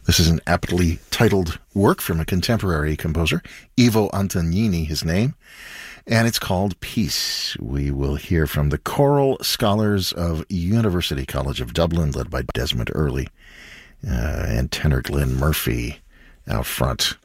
This is an aptly titled work from a contemporary composer, Ivo Antognini, his name, and it's called Peace. We will hear from the Choral Scholars of University College of Dublin, led by Desmond Earley, and tenor Glenn Murphy out front.